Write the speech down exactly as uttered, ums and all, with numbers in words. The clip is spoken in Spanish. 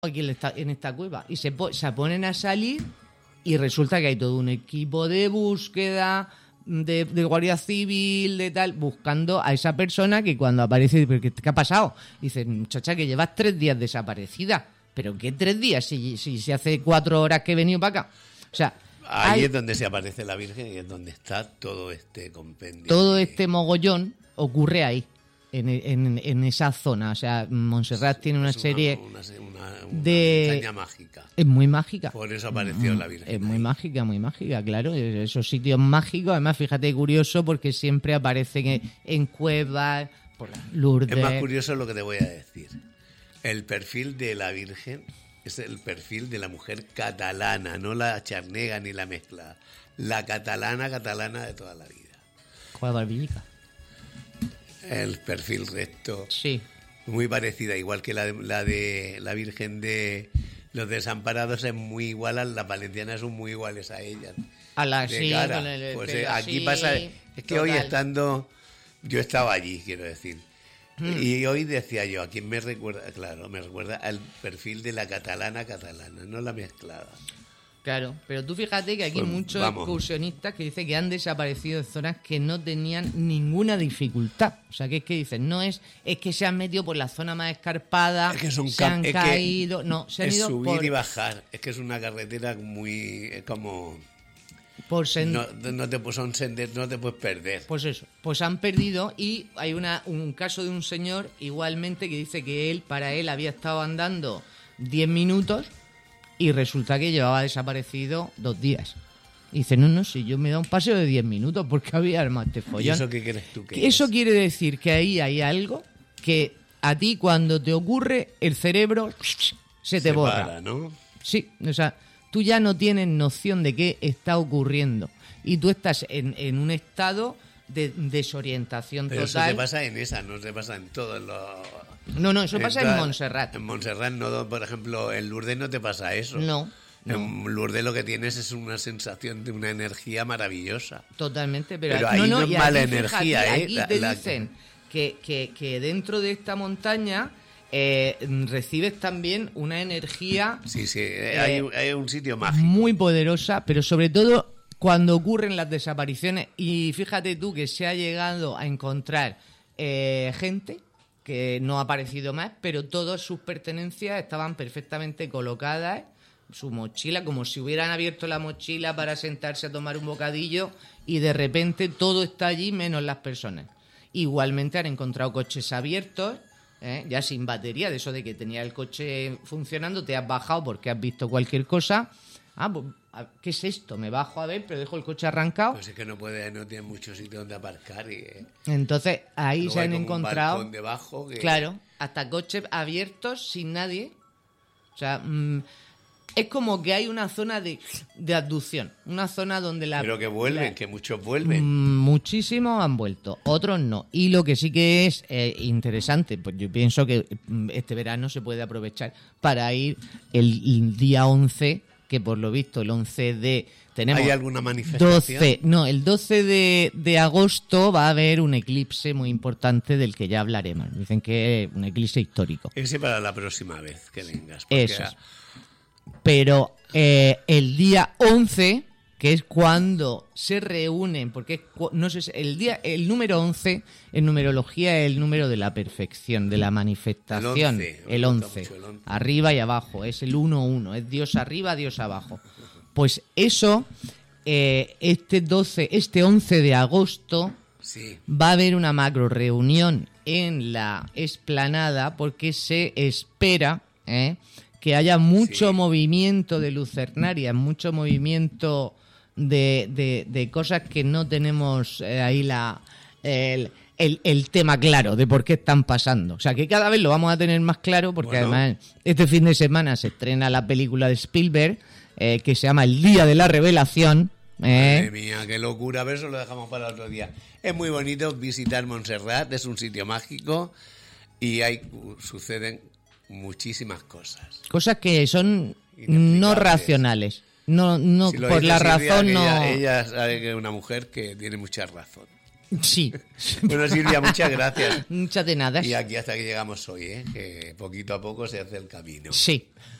aquí en esta, en esta cueva. Y se, po- se ponen a salir y resulta que hay todo un equipo de búsqueda, de, de guardia civil, de tal, buscando a esa persona que cuando aparece, ¿qué, qué ha pasado? Dice, muchacha, que llevas tres días desaparecida. ¿Pero qué tres días? Si, si, si hace cuatro horas que he venido para acá. O sea... Ahí hay, es donde se aparece la Virgen y es donde está todo este compendio. todo este mogollón ocurre ahí. En, en, en esa zona, o sea, Montserrat tiene una, Es una serie una, una, una de... montaña mágica. Es muy mágica. Por eso apareció Mm, la Virgen. Es muy ahí. mágica, muy mágica, claro. Esos sitios mágicos, además, fíjate, curioso, porque siempre aparecen en, en cuevas, por Lourdes. Es más curioso lo que te voy a decir. El perfil de la Virgen es el perfil de la mujer catalana, no la charnega ni la mezcla. La catalana, catalana de toda la vida. Cueva Barbillica. El perfil recto, Sí. muy parecida, igual que la de la, de, la Virgen de los Desamparados es muy igual a las valencianas, son muy iguales a ellas. A la De sí, cara. con el Pues pelo eh, aquí así, pasa, es que total. hoy estando, yo estaba allí, quiero decir, Hmm. y hoy decía yo, a quién me recuerda, claro, me recuerda al perfil de la catalana catalana, no la mezclada. Claro, pero tú fíjate que aquí hay Pues, muchos vamos. excursionistas que dicen que han desaparecido de zonas que no tenían ninguna dificultad. O sea, que es que dicen, no es es que se han metido por la zona más escarpada, Es que son se cam- han es que caído, no, se han es ido subir por, y bajar, es que es una carretera muy, es como, por sen- no, no te pues, son senderos, no te puedes perder. Pues eso, pues han perdido y hay una un caso de un señor igualmente que dice que él, para él, había estado andando diez minutos y resulta que llevaba desaparecido dos días. Y dice, no, no, si yo me he dado un paseo de diez minutos porque había armado este ¿Y follón. eso qué crees tú que Que Eso es? quiere decir que ahí hay algo que a ti cuando te ocurre el cerebro se te Se borra. para, ¿no? Sí, o sea, tú ya no tienes noción de qué está ocurriendo y tú estás en, en un estado de desorientación Pero eso total. te pasa en esa, no te pasa en todos los... No, no, eso pasa en todas- Montserrat. En Montserrat, no, por ejemplo, en Lourdes no te pasa eso. No, no. En Lourdes lo que tienes es una sensación de una energía maravillosa. Totalmente, pero, Pero aquí- ahí no, no no, es y mala aquí, energía, fíjate, ¿eh? Aquí La- te la- dicen que, que, que dentro de esta montaña eh, recibes también una energía Sí, sí, Eh, hay, hay un sitio mágico. muy poderosa, pero sobre todo cuando ocurren las desapariciones. Y fíjate tú que se ha llegado a encontrar eh, gente que no ha aparecido más, pero todas sus pertenencias estaban perfectamente colocadas, su mochila, como si hubieran abierto la mochila para sentarse a tomar un bocadillo y de repente todo está allí menos las personas. Igualmente han encontrado coches abiertos, ¿eh? Ya sin batería, de eso de que tenía el coche funcionando, te has bajado porque has visto cualquier cosa. Ah, pues, ¿qué es esto? Me bajo a ver, pero dejo el coche arrancado. Pues es que no puede, no tiene mucho sitio donde aparcar. Y, eh, Entonces ahí luego se hay han como un encontrado, balcón debajo que- claro, hasta coches abiertos sin nadie. O sea, mm, es como que hay una zona de, de abducción, una zona donde la... Pero que vuelven, la- que muchos vuelven. Mm, Muchísimos han vuelto, otros no. Y lo que sí que es eh, interesante, pues yo pienso que mm, este verano se puede aprovechar para ir el, el día once, que por lo visto el once de... Tenemos ¿Hay alguna manifestación? doce, no, el doce de, de agosto va a haber un eclipse muy importante del que ya hablaremos. Dicen que es un eclipse histórico. Ese para la próxima vez que vengas. porque Eso es. Pero eh, el día once, que es cuando se reúnen, porque es cu- no sé, si- el día, el número once en numerología es el número de la perfección, de la manifestación. El once, me El gusta once, mucho el once. arriba y abajo, es el uno uno, es Dios arriba, Dios abajo. Pues eso, eh, este doce, este once de agosto Sí. va a haber una macro reunión en la explanada porque se espera ¿eh? que haya mucho Sí. movimiento de lucernarias, mucho movimiento de, de- de cosas que no tenemos eh, ahí la el, el- el tema claro de por qué están pasando. O sea, que cada vez lo vamos a tener más claro porque Bueno. además este fin de semana se estrena la película de Spielberg eh, que se llama El Día de la Revelación. ¿eh? Madre mía, qué locura, pero eso lo dejamos para otro día. Es muy bonito visitar Montserrat, es un sitio mágico y hay suceden muchísimas cosas. Cosas que son no Inexplicables. racionales. No, no Si lo por dice la Silvia, razón que no. Ella, ella sabe que es una mujer que tiene mucha razón. Sí. Bueno, Silvia, muchas gracias. Muchas de nada. Y aquí hasta que llegamos hoy, ¿eh? Que poquito a poco se hace el camino. Sí.